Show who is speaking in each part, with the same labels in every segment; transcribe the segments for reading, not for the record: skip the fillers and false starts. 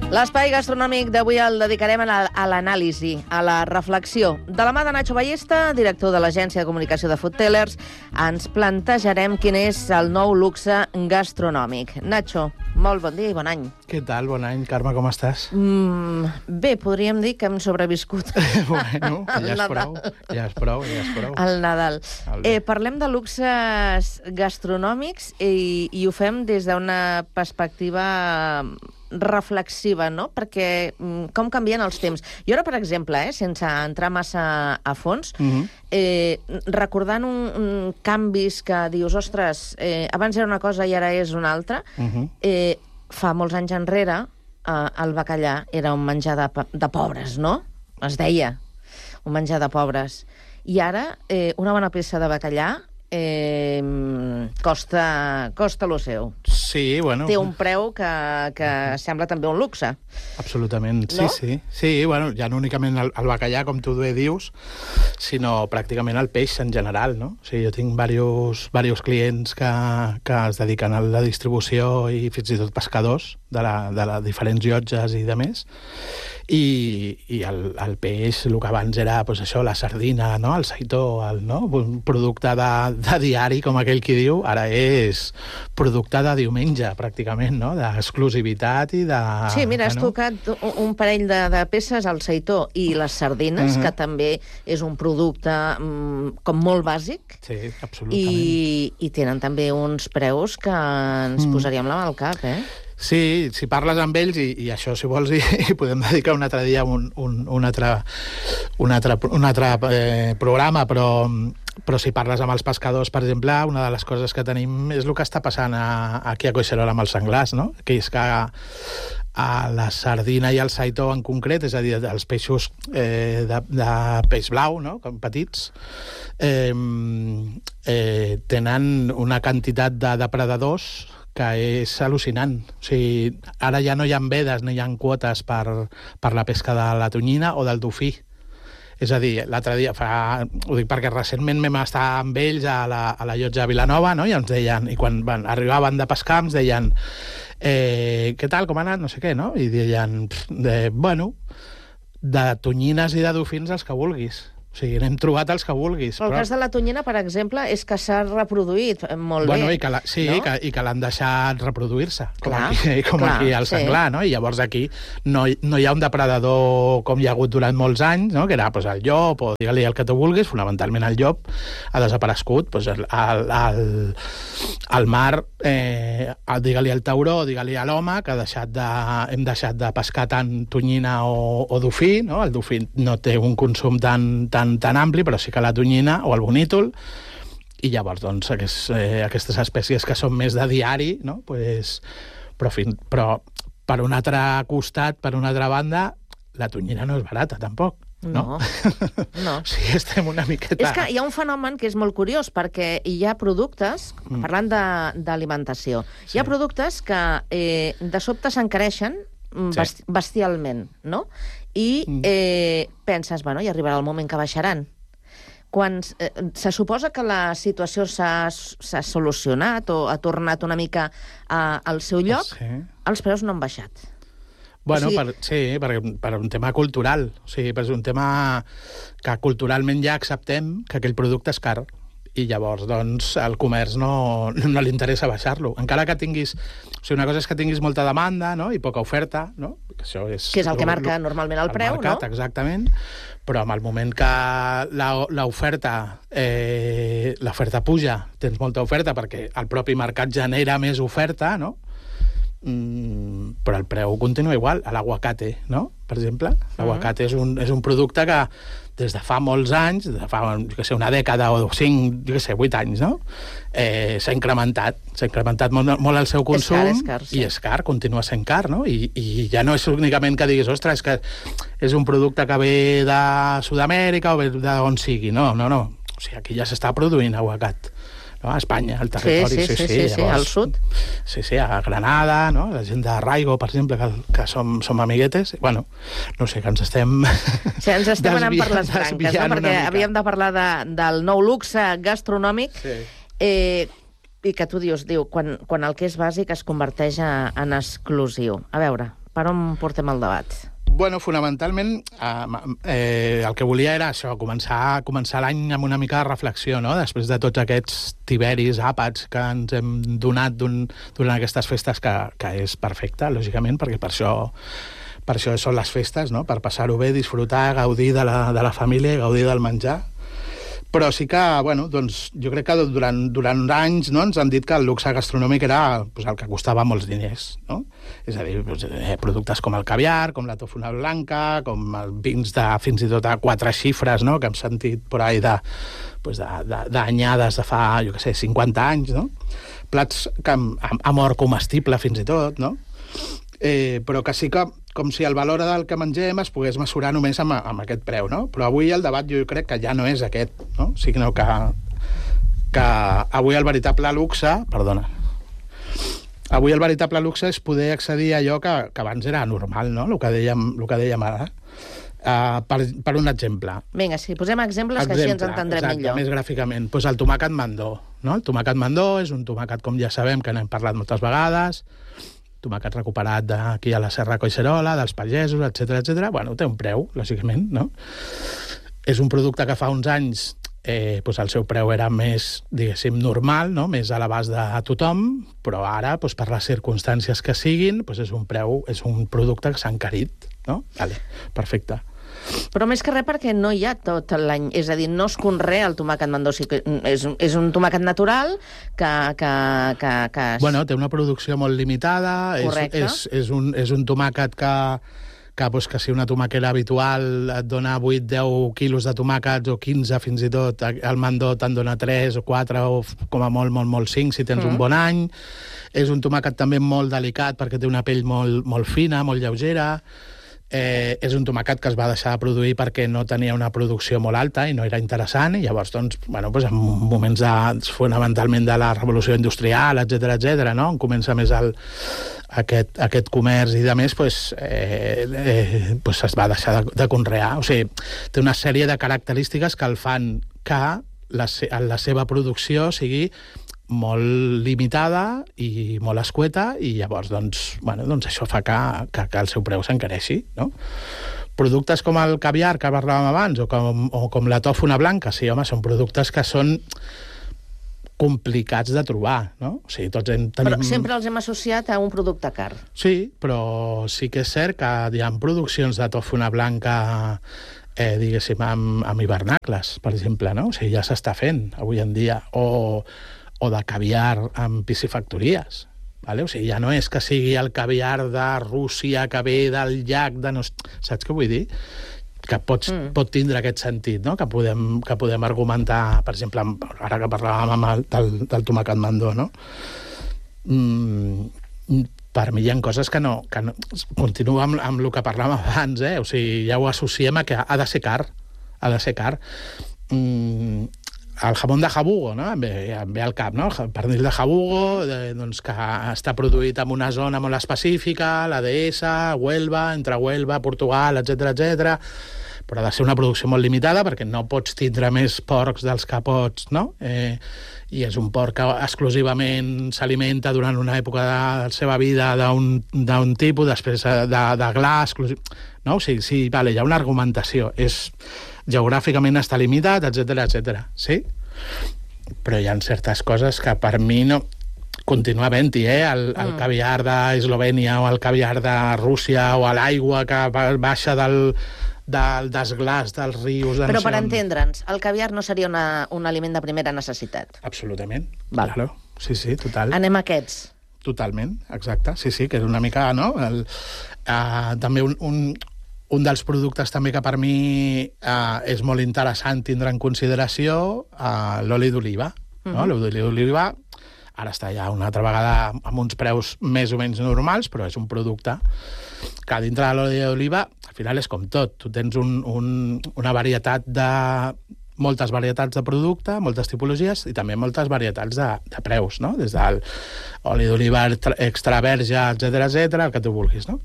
Speaker 1: L'espai gastronòmic d'avui el dedicarem a l'anàlisi, a la reflexió. De la mà de Nacho Ballesta, director de l'Agència de Comunicació de Foodtellers, ens plantejarem quin és el nou luxe gastronòmic. Nacho, molt bon dia i bon any.
Speaker 2: Què tal? Bon any, Carme, com estàs?
Speaker 1: Bé, podríem dir que hem sobreviscut.
Speaker 2: Bueno, ja és prou.
Speaker 1: El Nadal. Parlem de luxes gastronòmics i ho fem des d'una perspectiva reflexiva, no? Perquè com canvien els temps. Jo ara, per exemple, sense entrar massa a fons, recordant canvis que dius, ostres, abans era una cosa i ara és una altra, fa molts anys enrere el bacallà era un menjar de pobres, no? Es deia, un menjar de pobres. I ara una bona peça de bacallà costa lo seu.
Speaker 2: Sí, bueno.
Speaker 1: Té un preu que sembla també un luxe.
Speaker 2: Absolutament, sí,
Speaker 1: no?
Speaker 2: sí. Sí, bueno, ja no únicament el bacallà, com tu bé dius, sinó pràcticament el peix en general, no? O sigui, jo tinc diversos clients que es dediquen a la distribució i fins i tot pescadors de diferents llotges i de més. I el peix, el que abans era pues això, la sardina, no? El seitó, un producte de diari, com aquell qui diu, ara és producte de diumenge, pràcticament, no? D'exclusivitat i de...
Speaker 1: Sí, mira, has tocat un parell de peces, el seitó i les sardines, que també és un producte com molt bàsic.
Speaker 2: Sí, absolutament.
Speaker 1: I tenen també uns preus que ens posaríem la mà al cap,
Speaker 2: Sí, si parles amb ells, i això, si vols, hi podem dedicar un altre dia un altre programa, però si parles amb els pescadors, per exemple, una de les coses que tenim és el que està passant aquí a Collserola amb els senglars, no? Que és que a la sardina i el seitó en concret, és a dir, els peixos de peix blau, no? Com petits, tenen una quantitat de depredadors que és al·lucinant. O sigui, ara ja no hi ha vedes, no hi ha quotes per la pesca de la tonyina o del dofí. És a dir, l'altre dia, ho dic perquè recentment vam estar amb ells a la llotja de Vilanova, no? I ens deien, i quan arribaven de pescar ens deien què tal, com ha anat, no sé què, no? I deien, bueno, de tonyines i de dofins els que vulguis. O sigui, n'hem trobat els que vulguis.
Speaker 1: El cas de la tonyina, per exemple, és que s'ha reproduït molt bé.
Speaker 2: I que l'han deixat reproduir-se, com
Speaker 1: clar,
Speaker 2: aquí al senglar, no? I llavors aquí no hi ha un depredador com hi ha hagut durant molts anys, no? Que era el llop, o digue-li el que tu vulguis, fonamentalment el llop ha desaparegut. Al mar, digue-li al tauró, digue-li a l'home, que hem deixat de pescar tant tonyina o dofí, no? El dofí no té un consum tan ampli, però sí que la tonyina o el bonítol, i llavors doncs aquestes espècies que són més de diari, no? Però per un altre costat, per una altra banda, la tonyina no és barata tampoc. No. Sí, estem una miqueta...
Speaker 1: És que hi ha un fenomen que és molt curiós, perquè hi ha productes, parlant d'alimentació, hi ha productes que de sobte s'encareixen bestialment, no? I penses, bueno, i arribarà el moment que baixaran. Quan se suposa que la situació s'ha solucionat o ha tornat una mica al seu lloc, els preus no han baixat.
Speaker 2: Bueno, per un tema cultural. O sigui, per un tema que culturalment ja acceptem que aquell producte és car. I llavors, doncs, al comerç no li interessa baixar-lo. Encara que tinguis... O sigui, una cosa és que tinguis molta demanda, no?, i poca oferta, no? Que
Speaker 1: és el que marca normalment el preu,
Speaker 2: mercat, no? Exactament. Però en el moment que l'oferta puja, tens molta oferta perquè el propi mercat genera més oferta, no? Però el preu continua igual. L'aguacate, no?, per exemple. L'aguacate és un producte que des de fa molts anys, de fa una dècada o 8 anys, no?, s'ha incrementat molt el seu consum.
Speaker 1: És car, sí.
Speaker 2: I és car, continua sent car, no? I ja no és únicament que diguis, ostres, és que és un producte que ve de Sud-amèrica o ve d'on sigui. No. O sigui, aquí ja s'està produint aguacat. No? A Espanya, al territori.
Speaker 1: Sí, al sud.
Speaker 2: Sí, a Granada, no? La gent de Raigo, per exemple, que som amiguetes. Bueno, no sé, que ens estem...
Speaker 1: Sí, ens estem anant per les branques, no? Perquè havíem de parlar del nou luxe gastronòmic, i que tu diu, quan el que és bàsic es converteix en exclusiu. A veure, Per on portem el debat?
Speaker 2: Bueno, fonamentalment, el que volia era això, començar l'any amb una mica de reflexió, no? Després de tots aquests tiberis, àpats que ens hem donat durant aquestes festes, que és perfecte, lògicament, perquè per això són les festes, no? Per passar-ho bé, disfrutar, gaudir de la família, gaudir del menjar. Però sí que, bueno, doncs, jo crec que durant anys, no, ens han dit que el luxe gastronòmic era el que costava molts diners, no? És a dir, productes com el caviar, com la tòfona blanca, com vins fins i tot a 4 xifres, no?, que hem sentit por ahí d'anyades de fa, jo què sé, 50 anys, no? Plats amb or comestible fins i tot, no? Però que sí que com si el valor del que mengem es pogués mesurar només amb aquest preu, no? Però avui el debat jo crec que ja no és aquest, no? Sinó que avui el veritable luxe... Perdona. Avui el veritable luxe és poder accedir a allò que abans era normal, no? El que dèiem ara. Per un exemple.
Speaker 1: Vinga, sí, posem exemples que així ens entendrem millor.
Speaker 2: Més gràficament. Doncs el tomàquet mandó, no? El tomàquet mandó és un tomàquet, com ja sabem, que n'hem parlat moltes vegades, tomàquet recuperat d'aquí a la Serra Collserola, dels pagesos, etc. Bueno, té un preu, lògicament, no? És un producte que fa uns anys el seu preu era més, diguéssim, normal, no? Més a l'abast de tothom, però ara, per les circumstàncies que siguin, és un producte que s'ha encarit, no? Vale, perfecte.
Speaker 1: Però més que res perquè no hi ha tot l'any, és a dir, no es conrea el tomàquet mandó, és un tomàquet natural que...
Speaker 2: Bueno, té una producció molt limitada, és un tomàquet que si una tomaquera habitual et dona 8-10 quilos de tomàquets o 15 fins i tot, el mandó te'n dona 3 o 4 o com a molt 5 si tens un bon any. És un tomàquet també molt delicat perquè té una pell molt fina, molt lleugera. És un tomàquet que es va deixar de produir perquè no tenia una producció molt alta i no era interessant, i llavors, doncs, en moments fonamentalment de la revolució industrial, etc., no? On comença més aquest comerç i de més, es va deixar de conrear. O sigui, té una sèrie de característiques que el fan que la seva producció sigui molt limitada i molt escueta, i llavors doncs això fa que el seu preu s'encareixi, no? Productes com el caviar que parlàvem abans o com la tòfona blanca, sí, home, són productes que són complicats de trobar, no? O sigui, tots tenim...
Speaker 1: Però sempre els hem associat a un producte car.
Speaker 2: Sí, però sí que és cert que hi ha produccions de tòfona blanca diguéssim, amb hivernacles, per exemple, no? O sigui, ja s'està fent avui en dia, o de caviar amb piscifactories. Vale? O sigui, ja no és que sigui el caviar de Rússia, que ve del llac de... Saps què vull dir? Que pot tindre aquest sentit, no? Que podem argumentar, per exemple, ara que parlàvem del tomàquet mandó, no? Per mi hi ha coses que no... Continuo amb el que parlàvem abans, O sigui, ja ho associem a que ha de ser car. Ha de ser car. El jamón de Jabugo, no? Em ve al cap, no? El pernil de Jabugo, doncs, que està produït en una zona molt específica, la Dehesa, Huelva, entre Huelva, Portugal, etc., però ha de ser una producció molt limitada perquè no pots tindre més porcs dels que pots, no? I és un porc que exclusivament s'alimenta durant una època de la seva vida d'un tipus, després de gla, no? O sigui, sí, vale, hi ha una argumentació. Geogràficament està limitat, etc., sí? Però hi ha certes coses que per mi no... Continua havent-hi, el caviar d'Eslovènia o el caviar de Rússia o l'aigua que baixa del desglàs dels rius...
Speaker 1: Però per entendre'ns, el caviar no seria un aliment de primera necessitat?
Speaker 2: Absolutament,
Speaker 1: claro.
Speaker 2: Sí, total.
Speaker 1: Anem a aquests.
Speaker 2: Totalment, exacte. Sí, que és una mica, no? També un dels productes també que per mi és molt interessant tindre en consideració l'oli d'oliva. L'oli d'oliva ara està ja una altra vegada amb uns preus més o menys normals, però és un producte que dintre de l'oli d'oliva al final és com tot. Tu tens una varietat moltes varietats de producte, moltes tipologies i també moltes varietats de preus, no? Des de l'oli d'oliva extra verge, etc., el que tu vulguis, no?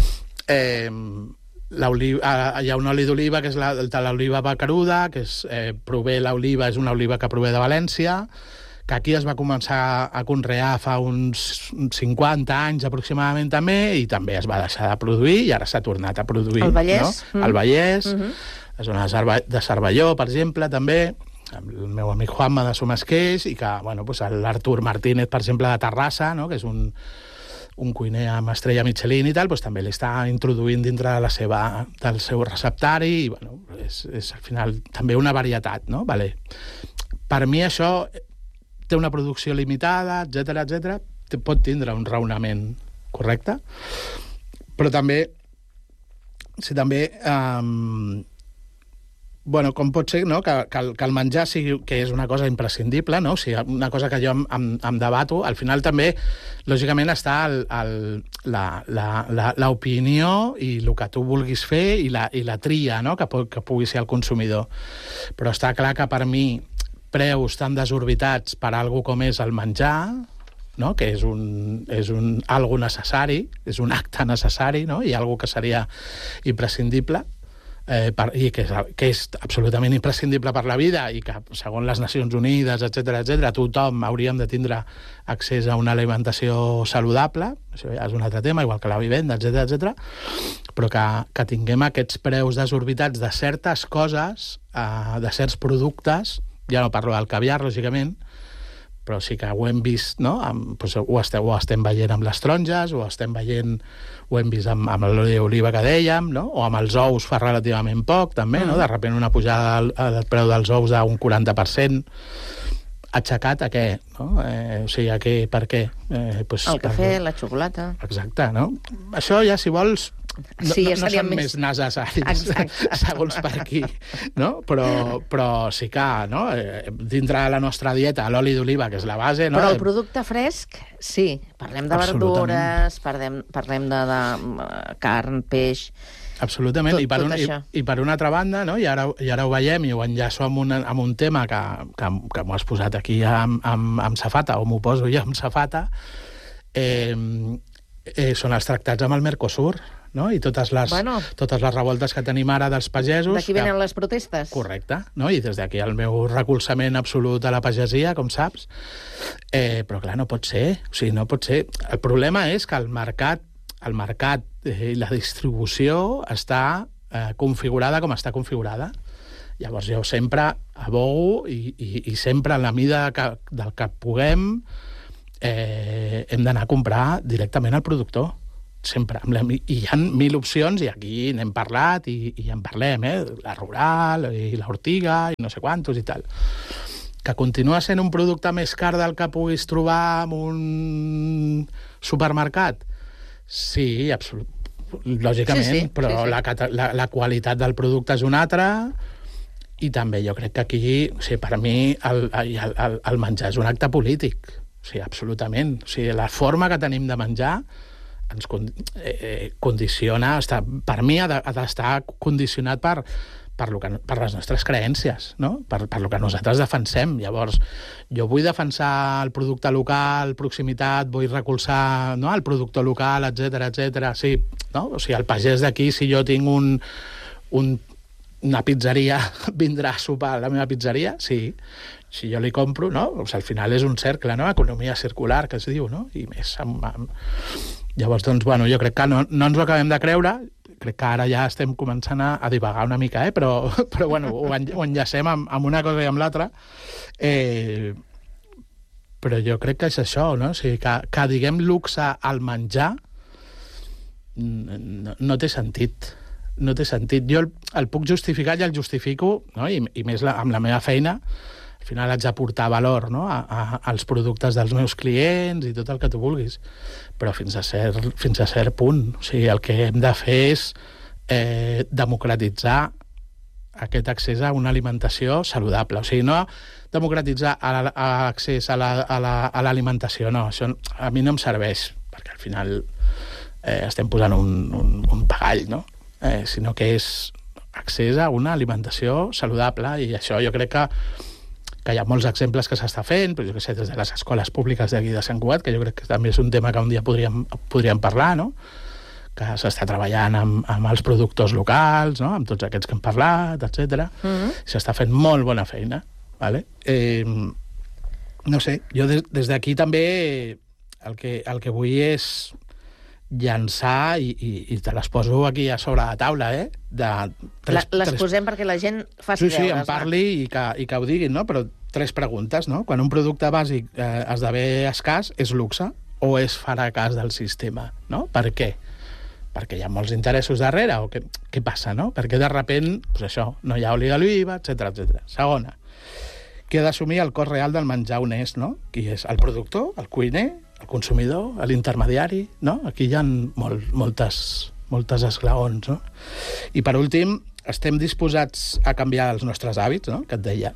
Speaker 2: Hi ha un oli d'oliva que és de l'oliva bacaruda, que l'oliva és una oliva que prové de València, que aquí es va començar a conrear fa uns 50 anys aproximadament també, i també es va deixar de produir i ara s'ha tornat a produir.
Speaker 1: El Vallès.
Speaker 2: No? El Vallès, la zona de Cervelló, per exemple, també, el meu amic Juanma de Somasqueix, i que, bueno, pues l'Artur Martínez, per exemple, de Terrassa, no? Que és un cuiner amb estrella Michelin i tal, pues també l'està introduint dintre de del seu receptari, i bueno, és al final també una varietat, no? Vale. Per mi això té una producció limitada, etc, pot tindre un raonament correcte, però també, bueno, com pot ser, no? que el menjar sigui, que és una cosa imprescindible, no? O sigui, una cosa que jo em debato, al final també, lògicament, està l'opinió i el que tu vulguis fer i la tria, no? que pugui ser el consumidor. Però està clar que per mi preus tan desorbitats per algo com és el menjar, no? Que és algo necessari, és un acte necessari, no? I algo que seria imprescindible, i que és absolutament imprescindible per la vida, i que, segons les Nacions Unides, etc, tothom hauríem de tindre accés a una alimentació saludable, això ja és un altre tema, igual que la vivenda, etc, però que tinguem aquests preus desorbitats de certes coses, de certs productes. Ja no parlo del caviar, lògicament, però sí que ho hem vist, no? Ho estem veient amb les taronges, ho hem vist amb l'oli d'oliva que dèiem, no? O amb els ous fa relativament poc, també, no? De sobte una pujada del preu dels ous d'un 40%, aixecat a què? No? O sigui, per què?
Speaker 1: El cafè, la xocolata...
Speaker 2: Exacte, no? Això ja, si vols... No són més necessaris, segons per aquí, no? Però sí que, no? Dintre de la nostra dieta, l'oli d'oliva, que és la base... No?
Speaker 1: Però el producte fresc, sí. Parlem de verdures, parlem de carn, peix...
Speaker 2: Absolutament, i per una altra banda, no? I ara ho veiem, i ho enllaço amb un tema que m'ho has posat aquí amb safata, o m'ho poso jo amb safata, són els tractats amb el Mercosur, no? I totes les revoltes que tenim ara dels pagesos...
Speaker 1: D'aquí venen les protestes.
Speaker 2: Correcte, no? I des d'aquí el meu recolzament absolut a la pagesia, com saps. Però, clar, no pot ser. O sigui, no pot ser. El problema és que el mercat i la distribució està configurada com està configurada. Llavors jo sempre abogo i sempre en la mida del que puguem hem d'anar a comprar directament al productor. Sempre. I hi ha 1.000 opcions, i aquí n'hem parlat i en parlem, la rural i l'ortiga i no sé quantos i tal. Que continua sent un producte més car del que puguis trobar en un supermercat? Sí, lògicament, sí. Però la qualitat del producte és una altra, i també jo crec que aquí, o sigui, per mi el menjar és un acte polític, o sigui, absolutament. O sigui, la forma que tenim de menjar ens condiciona, per mi ha d'estar condicionat per les nostres creences, no? Per lo que nosaltres defensem. Llavors, jo vull defensar el producte local, proximitat, vull recolzar, no? El productor local, etc. Sí, no? O sigui, el pagès d'aquí, si jo tinc una pizzeria, vindrà a sopar a la meva pizzeria? Sí. Si jo li compro, no? O sigui, al final és un cercle, no? Economia circular, que es diu, no? I més Llavors, doncs, bueno, jo crec que no ens ho acabem de creure, crec que ara ja estem començant a divagar una mica, però bueno, ho enllacem amb una cosa i amb l'altra. Però jo crec que és això, no? O sigui, que diguem luxe al menjar no té sentit. No té sentit. Jo el puc justificar i el justifico, no? I més amb la meva feina. Al final haig d'aportar valor, no? als productes dels meus clients i tot el que tu vulguis, però fins a cert punt. O sigui, el que hem de fer és democratitzar aquest accés a una alimentació saludable. O sigui, no democratitzar l'accés a l'alimentació, no. Això a mi no em serveix, perquè al final estem posant un pagall, no? Sinó que és accés a una alimentació saludable, i això jo crec que hi ha molts exemples que s'està fent, però jo que sé, des de les escoles públiques d'aquí de Sant Cugat, que jo crec que també és un tema que un dia podríem parlar, no? Que s'està treballant amb els productors locals, no? Amb tots aquests que hem parlat, etc. S'està fent molt bona feina, vale? no sé, jo des d'aquí també el que vull és llançar, i te les poso aquí a sobre la taula,
Speaker 1: Les posem perquè la gent faci
Speaker 2: deures. Sí, en parli i que ho diguin, no? Però 3 preguntes, no? Quan un producte bàsic esdevé escàs, és luxe o és fracàs del sistema, no? Per què? Perquè hi ha molts interessos darrere, o què passa, no? Perquè de repent, doncs això, no hi ha oli d'oliva, etc. Segona, qui ha d'assumir el cost real del menjar honest, no? Qui és el productor, el cuiner, el consumidor, l'intermediari, no? Aquí hi ha moltes esglaons, no? I per últim, estem disposats a canviar els nostres hàbits, no? Que et deia,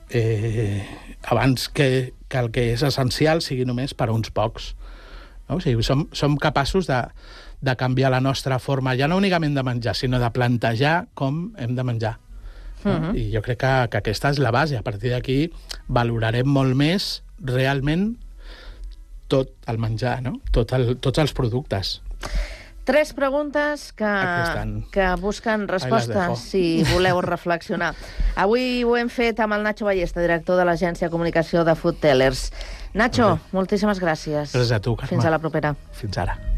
Speaker 2: abans que el que és essencial sigui només per a uns pocs, no? O sigui, som capaços de canviar la nostra forma, ja no únicament de menjar, sinó de plantejar com hem de menjar. No? I jo crec que aquesta és la base. A partir d'aquí valorarem molt més realment tot el menjar, no? Tots els productes.
Speaker 1: 3 preguntes que busquen respostes, si voleu reflexionar. Avui ho hem fet amb el Nacho Ballesta, director de l'Agència de Comunicació de Food Tellers. Nacho, moltíssimes gràcies.
Speaker 2: Gràcies a tu, Carme.
Speaker 1: Fins a la propera.
Speaker 2: Fins ara.